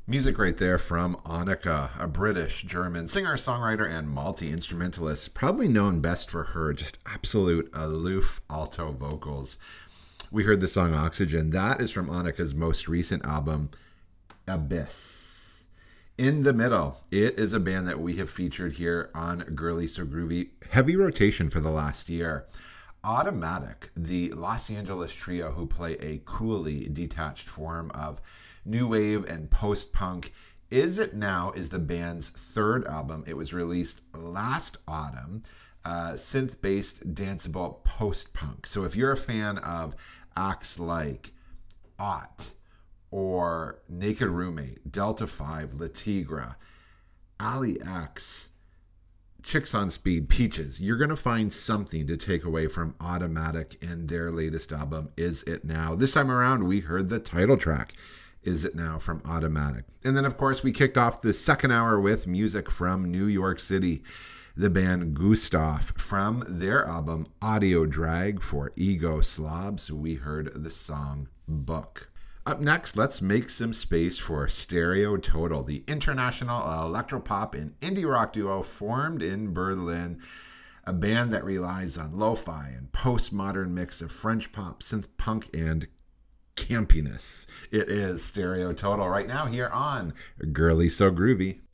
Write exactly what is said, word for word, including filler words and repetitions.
Music right there from Annika, a British German singer, songwriter, and multi instrumentalist, probably known best for her just absolute aloof alto vocals. We heard the song Oxygen. That is from Annika's most recent album, Abyss. In the Middle, it is a band that we have featured here on Girly So Groovy, heavy rotation for the last year. Automatic, the Los Angeles trio who play a coolly detached form of new wave and post-punk. Is It Now is the band's third album. It was released last autumn. Uh, synth-based danceable post-punk. So if you're a fan of acts like Ought or Naked Roommate, Delta five, La Tigra, Ali X, Chicks on Speed, Peaches, you're going to find something to take away from Automatic and their latest album, Is It Now. This time around, we heard the title track, Is It Now, from Automatic. And then, of course, we kicked off the second hour with music from New York City, the band Gustav. From their album Audio Drag for Ego Slobs, we heard the song Book. Up next, let's make some space for Stereo Total, the international electropop and indie rock duo formed in Berlin, a band that relies on lo-fi and postmodern mix of French pop, synth punk, and campiness. It is Stereo Total right now here on Girly So Groovy.